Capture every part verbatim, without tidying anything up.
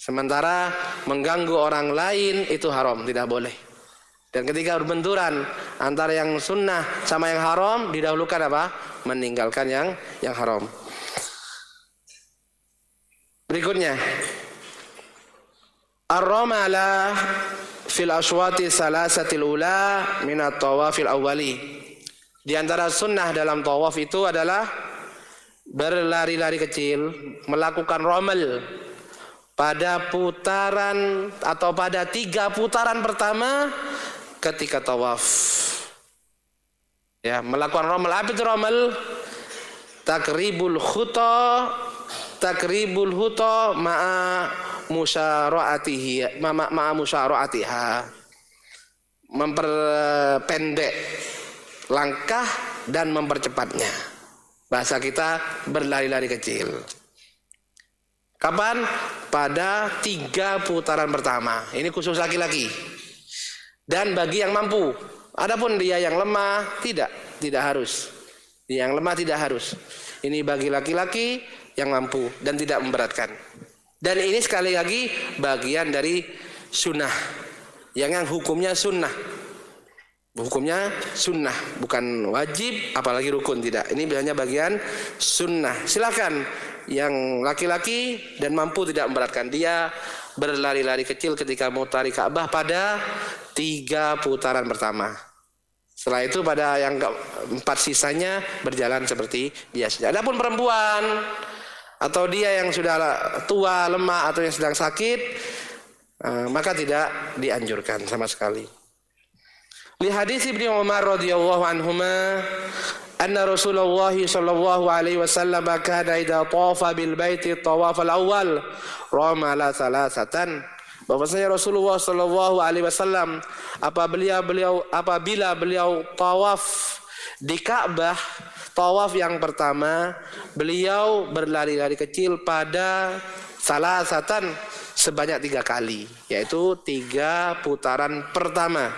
Sementara mengganggu orang lain itu haram, tidak boleh. Dan ketika berbenturan antara yang sunnah sama yang haram, didahulukan apa? Meninggalkan yang yang haram. Berikutnya, ar-ramala fil aswati salasatil ula min at-tawafil awwali. Di antara sunnah dalam tawaf itu adalah berlari-lari kecil, melakukan romal pada putaran atau pada tiga putaran pertama ketika tawaf. Ya, melakukan romal. Apa itu romal? Takribul khuta, takribul huta ma'a musyara'atihi, ma'a ma'a musyara'atiha. Memperpendek langkah dan mempercepatnya. Bahasa kita berlari-lari kecil. Kapan? Pada tiga putaran pertama. Ini khusus laki-laki. Dan bagi yang mampu. Adapun dia yang lemah, tidak, tidak harus. Dia yang lemah tidak harus. Ini bagi laki-laki yang mampu dan tidak memberatkan. Dan ini sekali lagi bagian dari sunnah. Yang yang hukumnya sunnah. Hukumnya sunnah, bukan wajib, apalagi rukun, tidak. Ini biasanya bagian sunnah. Silakan yang laki-laki dan mampu tidak memberatkan, dia berlari-lari kecil ketika mau tarik Ka'bah pada tiga putaran pertama. Setelah itu pada yang empat sisanya berjalan seperti biasanya. Adapun perempuan atau dia yang sudah tua, lemah atau yang sedang sakit, maka tidak dianjurkan sama sekali. Li hadis Ibnu Umar radhiyallahu anhuma anna Rasulullah sallallahu alaihi wasallam kana idza tawafa bil baiti tawaf al-awwal ramala salasatan. Bahwasanya Rasulullah sallallahu alaihi wasallam apabila beliau apabila beliau tawaf di Ka'bah, tawaf yang pertama, beliau berlari-lari kecil pada salasatan sebanyak tiga kali, yaitu tiga putaran pertama.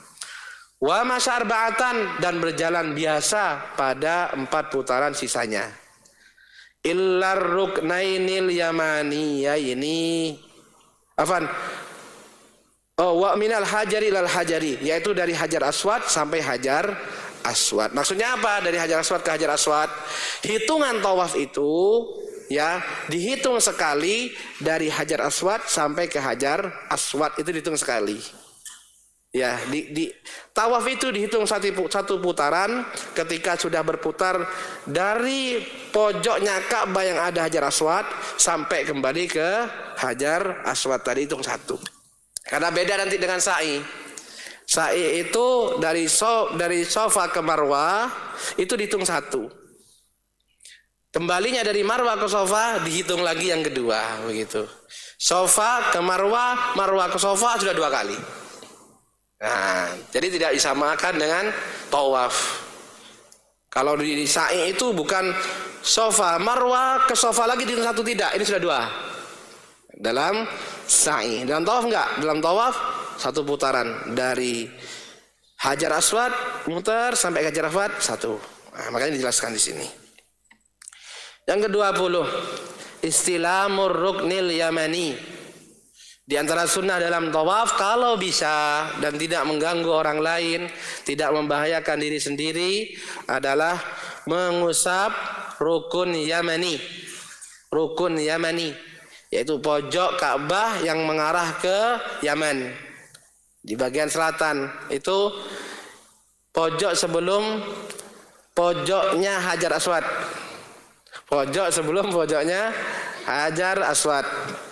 Wa masyarba'atan, dan berjalan biasa pada empat putaran sisanya. Illar ruknainil yamaniyaini. Afan. Oh, wa minal hajari ilal hajari, yaitu dari Hajar Aswad sampai Hajar Aswad. Maksudnya apa dari Hajar Aswad ke Hajar Aswad? Hitungan tawaf itu ya dihitung sekali dari Hajar Aswad sampai ke Hajar Aswad, itu dihitung sekali. Ya, di, di tawaf itu dihitung satu, satu putaran. Ketika sudah berputar dari pojoknya Ka'bah yang ada Hajar Aswad sampai kembali ke Hajar Aswad tadi, hitung satu. Karena beda nanti dengan sa'i. Sa'i itu dari so, dari Safa ke Marwah itu dihitung satu. Kembalinya dari Marwah ke Safa dihitung lagi yang kedua, begitu. Safa ke Marwah, Marwah ke Safa sudah dua kali. Nah, jadi tidak disamakan dengan tawaf. Kalau di sa'i itu bukan Safa Marwah ke Safa lagi di satu, tidak, ini sudah dua. Dalam sa'i, dalam tawaf enggak? Dalam tawaf satu putaran dari Hajar Aswad muter sampai ke Hajar Aswad satu. Nah, makanya dijelaskan di sini. Yang kedua puluh, istilamur ruknil yamani. Di antara sunnah dalam tawaf, kalau bisa dan tidak mengganggu orang lain, tidak membahayakan diri sendiri, adalah mengusap rukun Yamani. Rukun Yamani, yaitu pojok Ka'bah yang mengarah ke Yaman. Di bagian selatan, itu pojok sebelum pojoknya Hajar Aswad. Pojok sebelum pojoknya Hajar Aswad.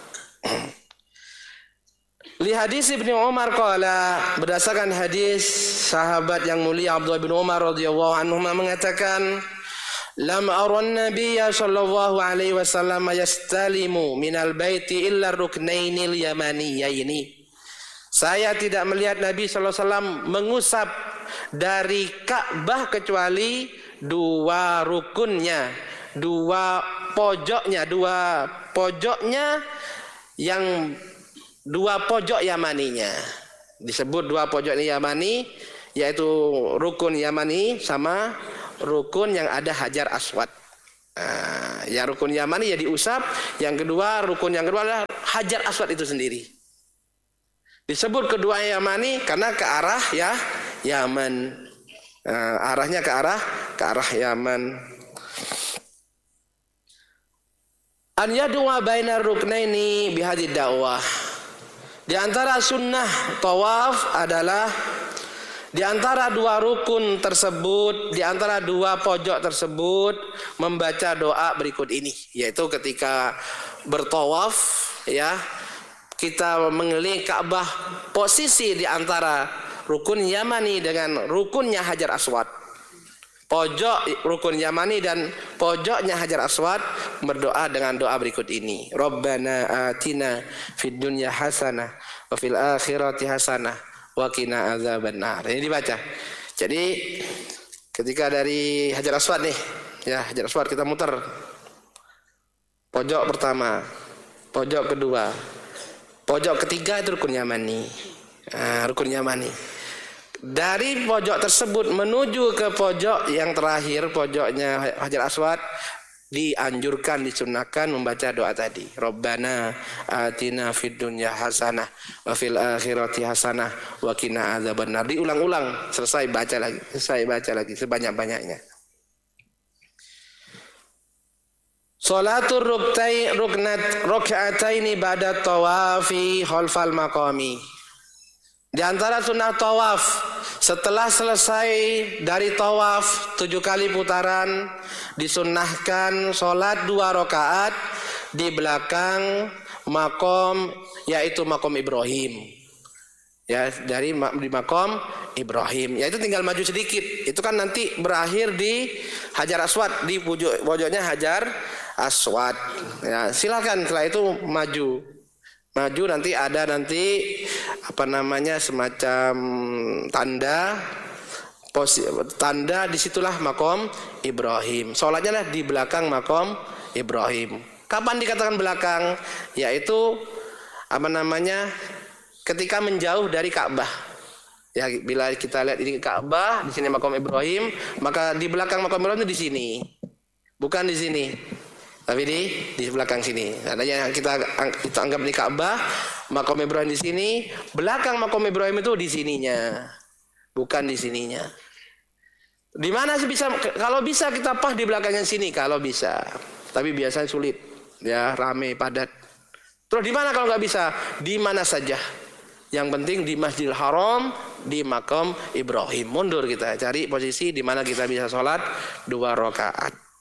Li hadis Ibnu Umar qala, berdasarkan hadis sahabat yang mulia Abdullah bin Umar radhiyallahu anhu mengatakan, lam aran nabiyya sallallahu alaihi wasallam yastalimu minal baiti illa ruknainil yamaniyaini. Saya tidak melihat Nabi sallallahu alaihi wasallam mengusap dari Ka'bah kecuali dua rukunnya, dua pojoknya, dua pojoknya yang dua pojok Yamaninya. Disebut dua pojok Yamani, yaitu rukun Yamani sama rukun yang ada Hajar Aswad. Nah, ya rukun Yamani ya diusap. Yang kedua, rukun yang kedua adalah Hajar Aswad itu sendiri. Disebut kedua Yamani karena ke arah ya Yaman. Nah, arahnya ke arah ke arah Yaman. An yadwa bainar ruknaini bihadid dakwah. Di antara sunnah tawaf adalah di antara dua rukun tersebut, di antara dua pojok tersebut membaca doa berikut ini, yaitu ketika bertawaf ya, kita mengelilingi Ka'bah, posisi di antara rukun Yamani dengan rukunnya Hajar Aswad. Pojok rukun Yamani dan pojoknya Hajar Aswad berdoa dengan doa berikut ini. Rabbana atina fid dunya hasanah wa fil akhirati hasanah wa qina adzabannar. Ini dibaca. Jadi ketika dari Hajar Aswad nih, ya Hajar Aswad kita muter. Pojok pertama, pojok kedua, pojok ketiga itu rukun Yamani. Nah, rukun Yamani. Dari pojok tersebut menuju ke pojok yang terakhir, pojoknya Hajar Aswad, dianjurkan, disunahkan membaca doa tadi. Rabbana atina fid dunya hasanah wa fil akhirati hasanah wa qina adzabannar. Diulang-ulang, selesai baca lagi, selesai baca lagi sebanyak-banyaknya. Sholatur ruktai ruknat raka'ataini ba'da tawafi khalfal maqami. Di antara sunnah tawaf, setelah selesai dari tawaf tujuh kali putaran, disunnahkan sholat dua rakaat di belakang makom, yaitu makom Ibrahim. Ya, dari di makom Ibrahim. Ya, itu tinggal maju sedikit. Itu kan nanti berakhir di Hajar Aswad, di pojok pojoknya Hajar Aswad. Ya, silakan setelah itu maju. Maju nanti ada nanti apa namanya semacam tanda posi, tanda disitulah makom Ibrahim. Sholatnya lah di belakang makom Ibrahim. Kapan dikatakan belakang? Yaitu apa namanya ketika menjauh dari Ka'bah. Ya, bila kita lihat ini Ka'bah, di sini makom Ibrahim, maka di belakang makom Ibrahim itu di sini, bukan di sini. Tapi di di belakang sini. Adanya kita kita anggap di Ka'bah, makom Ibrahim di sini, belakang makom Ibrahim itu di sininya. Bukan di sininya. Di mana sih bisa, kalau bisa kita pas di belakangnya sini kalau bisa. Tapi biasanya sulit. Ya, rame, padat. Terus di mana kalau nggak bisa? Di mana saja. Yang penting di Masjidil Haram, di makom Ibrahim. Mundur kita cari posisi di mana kita bisa sholat dua rakaat.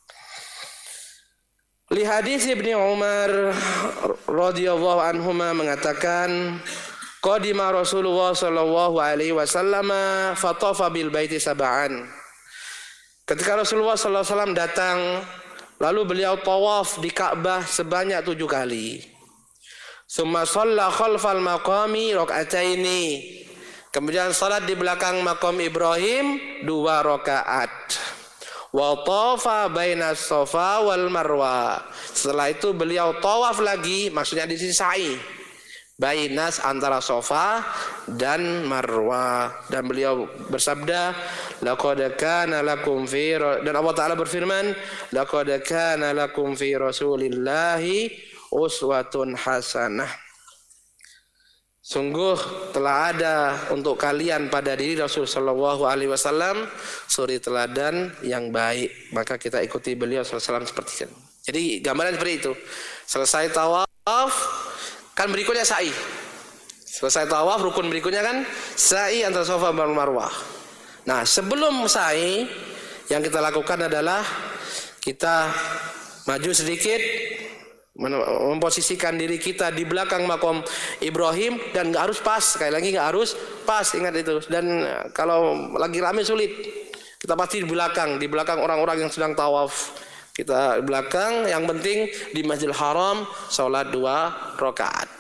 Li hadis Ibnu Umar radhiyallahu anhuma mengatakan, qadima Rasulullah sallallahu alaihi wasallam fatafa bil baiti sab'an. Ketika Rasulullah sallallahu alaihi wasallam datang, lalu beliau tawaf di Ka'bah sebanyak tujuh kali. Summa shalla khalfal maqami raka'ataini. Kemudian salat di belakang makom Ibrahim dua rakaat. Wa tawafa bainas Safa wal Marwa. Setelah itu beliau tawaf lagi, maksudnya di sini sa'i. Bainas antara Safa dan Marwa, dan beliau bersabda, laqad kana lakum fi, dan Allah Taala berfirman, laqad kana lakum fi Rasulillahi uswatun hasanah. Sungguh telah ada untuk kalian pada diri Rasul sallallahu alaihi wasallam suri teladan yang baik, maka kita ikuti beliau sallallahu alaihi wasallam seperti itu. Jadi gambaran seperti itu. Selesai tawaf kan berikutnya sa'i. Selesai tawaf rukun berikutnya kan sa'i antara Safa dan Marwah. Nah, sebelum sa'i yang kita lakukan adalah kita maju sedikit, memposisikan diri kita di belakang makom Ibrahim, dan nggak harus pas, sekali lagi nggak harus pas, ingat itu. Dan kalau lagi rame sulit, kita pasti di belakang, di belakang orang-orang yang sedang tawaf. Kita di belakang, yang penting di Masjidil Haram sholat dua rakaat.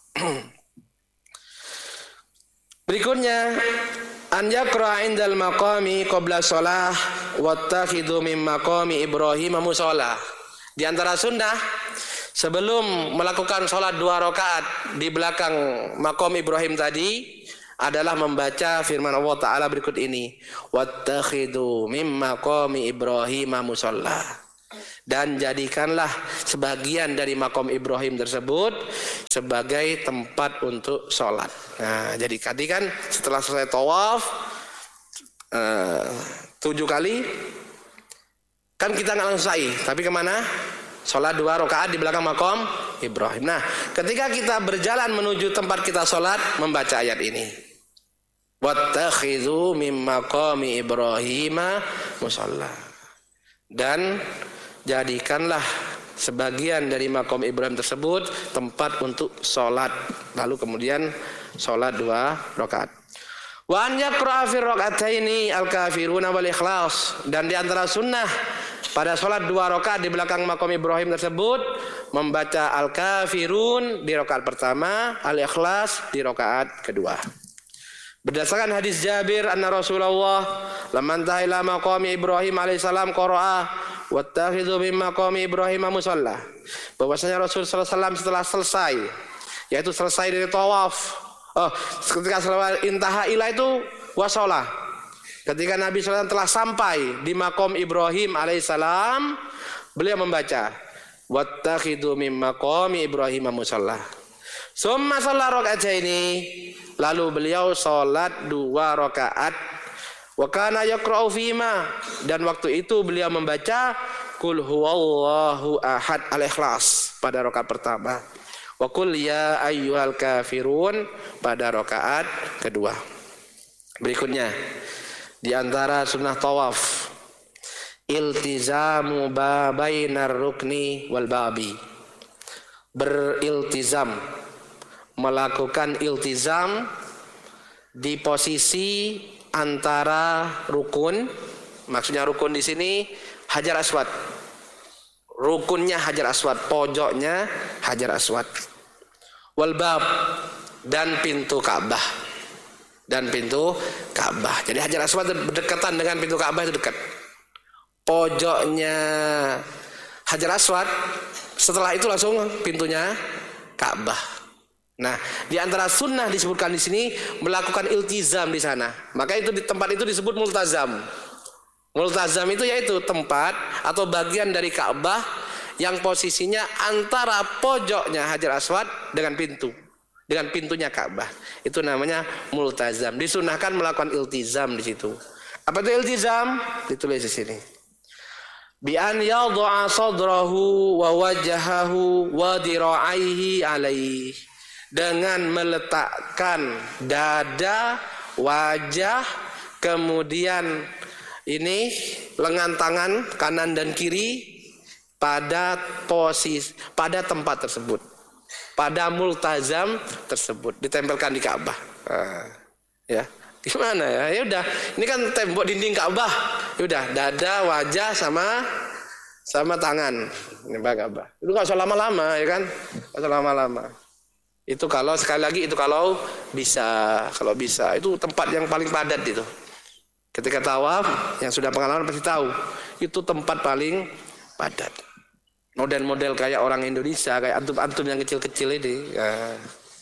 Berikutnya, an yaqra indal maqami qabla shalah wattakhidhu min maqami Ibrahim musalla. Di antara sunnah, sebelum melakukan sholat dua rakaat di belakang makom Ibrahim tadi adalah membaca firman Allah Ta'ala berikut ini, wattakhidhu mim maqami Ibrahim musalla. Dan jadikanlah sebagian dari makom Ibrahim tersebut sebagai tempat untuk sholat. Nah, jadi tadi kan setelah selesai tawaf uh, tujuh kali, kan kita nggak langsung sa'i, tapi kemana? Sholat dua rakaat di belakang makom Ibrahim. Nah, ketika kita berjalan menuju tempat kita sholat, membaca ayat ini. Wattakhidhu mim maqami Ibrahima musalla. Dan jadikanlah sebagian dari makom Ibrahim tersebut tempat untuk sholat. Lalu kemudian sholat dua rakaat. Wa an yaqra'a fi raka'ataini al-kafiruna wal ikhlas. Dan di antara sunnah pada sholat dua rakaat di belakang makom Ibrahim tersebut membaca al-kafirun di rakaat pertama, al-ikhlas di rakaat kedua. Berdasarkan hadis Jabir anna Rasulullah lamman tahila maqami Ibrahim alaihissalam qara'a wattakhidhu min maqami Ibrahim musalla. Bahwasanya Rasul sallallahu alaihi wasallam setelah selesai, yaitu selesai dari tawaf. Oh, ketika selesai intaha ila itu washolah. Ketika Nabi sallallahu alaihi wasallam telah sampai di makom Ibrahim alaihissalam, beliau membaca wattakhidhu min maqami Ibrahim musalla. Summa shalla raka'ataini, lalu beliau salat dua rakaat. Wa kana yaqra'u fima, dan waktu itu beliau membaca qul huwallahu ahad al-ikhlas pada rakaat pertama. Wa qul ya ayyuhal kafirun pada rakaat kedua. Berikutnya di antara sunnah tawaf iltizamu babainar rukni wal babi. Beriltizam, melakukan iltizam di posisi antara rukun. Maksudnya rukun di sini Hajar Aswad. Rukunnya Hajar Aswad, pojoknya Hajar Aswad. Wal bab, dan pintu Ka'bah. Dan pintu Ka'bah. Jadi Hajar Aswad berdekatan dengan pintu Ka'bah, itu dekat. Pojoknya Hajar Aswad, setelah itu langsung pintunya Ka'bah. Nah, di antara sunnah disebutkan di sini melakukan iltizam di sana. Maka itu di tempat itu disebut multazam. Multazam itu yaitu tempat atau bagian dari Ka'bah yang posisinya antara pojoknya Hajar Aswad dengan pintu, dengan pintunya Ka'bah. Itu namanya multazam. Disunahkan melakukan iltizam di situ. Apa itu iltizam? Ditulis di sini. Bi an yad'a sadrahu wa wajhahu wa dira'aihi alaihi. Dengan meletakkan dada, wajah, kemudian ini lengan tangan kanan dan kiri pada posisi, pada tempat tersebut, pada multazam tersebut, ditempelkan di Ka'bah. Nah, ya, gimana ya? Ya udah, ini kan tembok dinding Ka'bah. Ya udah, dada, wajah sama sama tangan, ini Ka'bah. Itu nggak usah lama-lama, ya kan? Nggak usah lama-lama. Itu kalau sekali lagi itu kalau bisa, kalau bisa itu tempat yang paling padat itu. Ketika tawaf, yang sudah pengalaman pasti tahu itu tempat paling padat. Model-model kayak orang Indonesia, kayak antum-antum yang kecil-kecil ini, ya,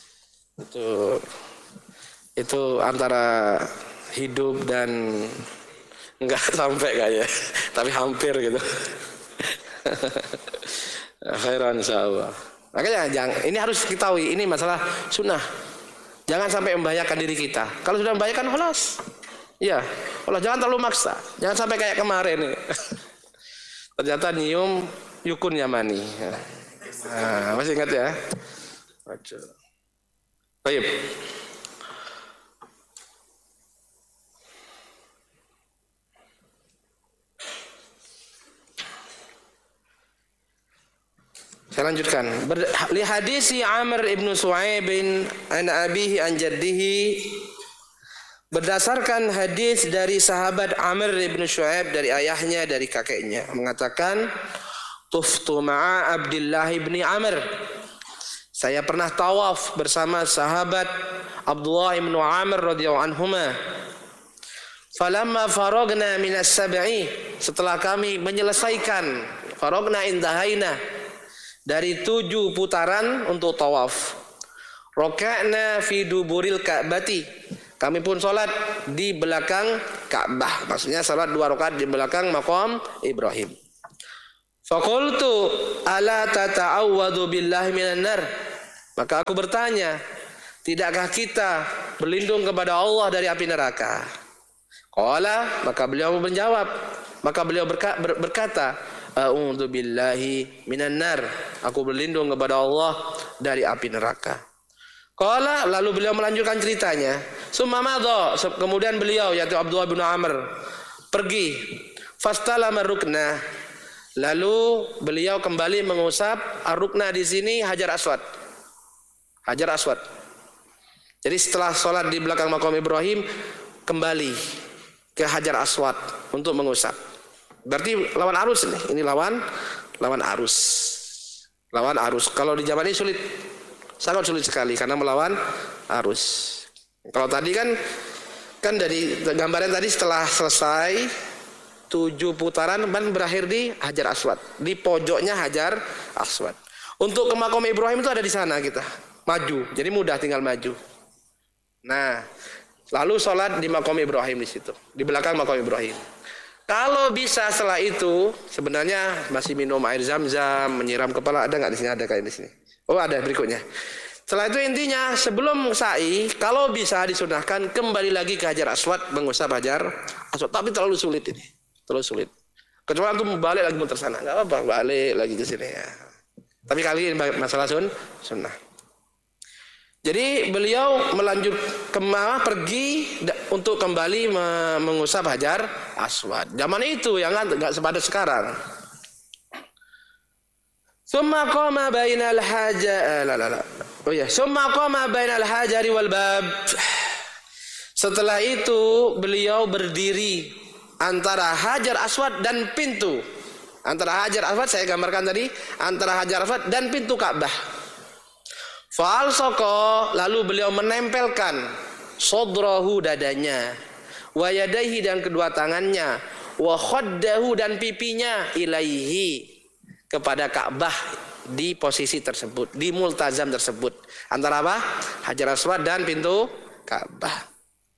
itu itu antara hidup dan enggak sampai kayak, tapi hampir gitu. Khairan insyaallah. Makanya jangan, ini harus diketahui, ini masalah sunnah. Jangan sampai membahayakan diri kita. Kalau sudah membahayakan, halas. Ya, Allah jangan terlalu maksa. Jangan sampai kayak kemarin nih. Ternyata nyium Yukun Yamani. Nah, masih ingat ya? Baik. Saya lanjutkan. Li hadisi Amr ibnu Su'aib an abihi an jaddihi, berdasarkan hadis dari sahabat Amr ibnu Su'aib dari ayahnya dari kakeknya mengatakan tuftu ma'a Abdullah ibni Amr, saya pernah tawaf bersama sahabat Abdullah ibnu Amr radhiyallahu anhuma. Falamma faragna minas sab'i, setelah kami menyelesaikan, faragna intahaina, dari tujuh putaran untuk tawaf. Raka'na fi duburil Ka'bati, kami pun sholat di belakang Ka'bah. Maksudnya sholat dua rakaat di belakang maqam Ibrahim. Faqultu ala tata'awwadu billahi minan nar. Maka aku bertanya, tidakkah kita berlindung kepada Allah dari api neraka? Qala, maka beliau menjawab, maka beliau berkata, a'udzu billahi minan nar. Aku berlindung kepada Allah dari api neraka. Qala, lalu beliau melanjutkan ceritanya. Summa madha, kemudian beliau yaitu Abdullah bin Amr pergi. Fastalama rukna. Lalu beliau kembali mengusap ar-rukna di sini Hajar Aswad. Hajar Aswad. Jadi setelah sholat di belakang makam Ibrahim kembali ke Hajar Aswad untuk mengusap. Berarti lawan arus ini. Ini lawan lawan arus. Lawan arus. Kalau di zaman ini sulit. Sangat sulit sekali karena melawan arus. Kalau tadi kan kan dari gambaran tadi setelah selesai tujuh putaran ban berakhir di Hajar Aswad, di pojoknya Hajar Aswad. Untuk ke makam Ibrahim itu ada di sana kita, maju. Jadi mudah tinggal maju. Nah, lalu sholat di makam Ibrahim di situ, di belakang makam Ibrahim. Kalau bisa setelah itu sebenarnya masih minum air zam-zam, menyiram kepala, ada nggak di sini? Ada kayak di sini. Oh ada berikutnya. Setelah itu intinya sebelum sa'i kalau bisa disunahkan kembali lagi ke Hajar Aswad mengusap Hajar Aswad. Tapi terlalu sulit ini, terlalu sulit. Kecuali antum balik lagi muter sana, nggak apa-apa, balik lagi ke sini ya. Tapi kali ini masalah sun, sunnah. Jadi beliau melanjut kemana pergi untuk kembali mengusap Hajar Aswad. Zaman itu yang nggak sepadat sekarang. Summa qama bainal haja la la la. Oh ya, summa qama bainal hajari wal bab. Setelah itu beliau berdiri antara Hajar Aswad dan pintu. Antara Hajar Aswad saya gambarkan tadi, antara Hajar Aswad dan pintu Ka'bah. Fa'al soko, lalu beliau menempelkan sodrahu dadanya, wa yadaihi dan kedua tangannya, wa khaddahu dan pipinya ilaihi kepada Ka'bah di posisi tersebut, di multazam tersebut. Antara apa? Hajar Aswad dan pintu Ka'bah.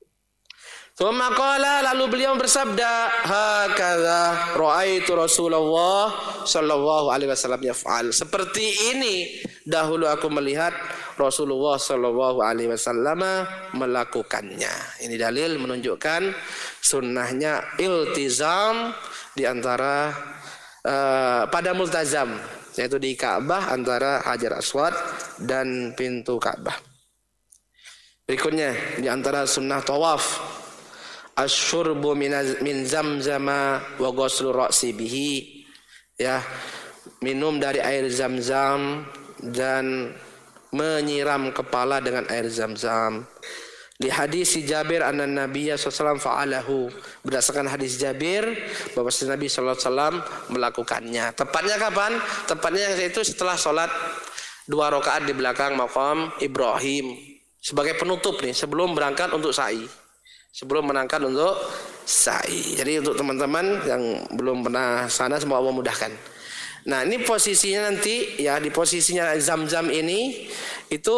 Tsumma qala, lalu beliau bersabda, hakadza ra'aitu Rasulullah sallallahu alaihi wasallam yaf'al. Seperti ini dahulu aku melihat Rasulullah sallallahu alaihi wasallam melakukannya. Ini dalil menunjukkan sunnahnya iltizam di antara uh, pada multazam, yaitu di Ka'bah antara Hajar Aswad dan pintu Ka'bah. Berikutnya di antara sunnah tawaf asyurbu min zamzama wa ghuslu ra'si bihi, ya, minum dari air zam-zam dan menyiram kepala dengan air zam-zam. Di hadis Jabir anna Nabiya sallallahu alaihi wasallam fa'alahu, berdasarkan hadis Jabir bahwa Nabi sallallahu alaihi wasallam melakukannya. Tepatnya kapan? Tepatnya yaitu setelah sholat dua rakaat di belakang makam Ibrahim sebagai penutup nih sebelum berangkat untuk sa'i. Sebelum menangkat untuk sa'i. Jadi untuk teman-teman yang belum pernah sana, semoga Allah mudahkan. Nah ini posisinya nanti ya, di posisinya zam-zam ini itu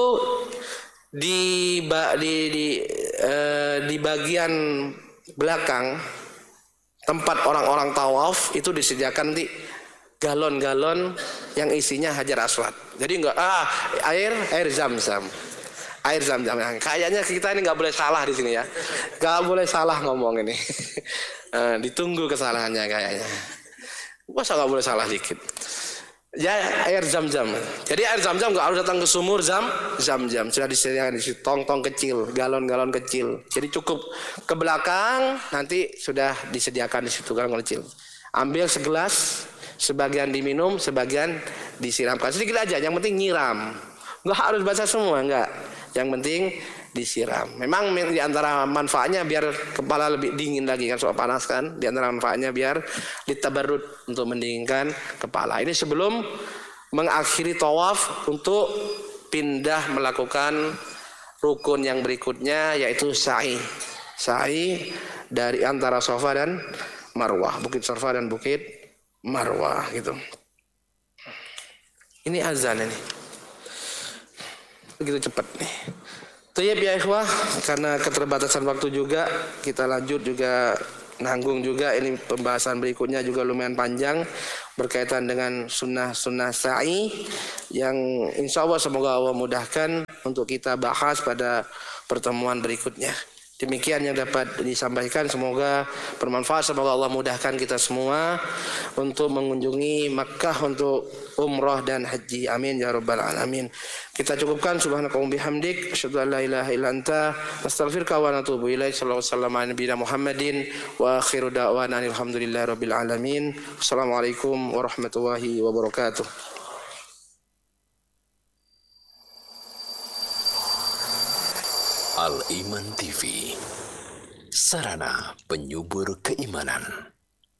di di di, eh, di bagian belakang tempat orang-orang tawaf itu disediakan nanti galon-galon yang isinya Hajar Aswad. Jadi enggak ah air air zam-zam. Air zam-zam. Kayaknya kita ini nggak boleh salah di sini ya, nggak boleh salah ngomong ini. uh, ditunggu kesalahannya kayaknya. Masa nggak boleh salah dikit? Ya air zam-zam. Jadi air zam-zam nggak harus datang ke sumur zam zam-zam. Sudah disediakan di situ tong-tong kecil, galon-galon kecil. Jadi cukup ke belakang nanti sudah disediakan di situ galon kecil. Ambil segelas, sebagian diminum, sebagian disiramkan. Sedikit aja, yang penting nyiram. Nggak harus baca semua, nggak. Yang penting disiram. Memang di antara manfaatnya biar kepala lebih dingin lagi kan, soal panas kan. Di antara manfaatnya biar ditabarrud untuk mendinginkan kepala. Ini sebelum mengakhiri tawaf untuk pindah melakukan rukun yang berikutnya yaitu sa'i. Sa'i dari antara Safa dan Marwah, Bukit Safa dan Bukit Marwah gitu. Ini azan ini. Begitu cepat nih. Thayyib ya ikhwah, karena keterbatasan waktu juga kita lanjut juga nanggung juga ini pembahasan berikutnya juga lumayan panjang. berkaitan dengan sunnah-sunnah sa'i yang insya Allah semoga Allah mudahkan untuk kita bahas pada pertemuan berikutnya. Demikian yang dapat disampaikan, semoga bermanfaat, semoga Allah mudahkan kita semua untuk mengunjungi Makkah untuk umrah dan haji. Amin ya rabbal alamin. Kita cukupkan, subhanakallahumma bihamdik, asyhadu an la ilaha illa anta, astaghfiruka wa atubu ilaik. Sallallahu alaihi wasallam ala nabiyina Muhammadin wa akhiru da'wana alhamdulillahi rabbil alamin. Wassalamualaikum warahmatullahi wabarakatuh. Al-Iman T V, sarana penyubur keimanan.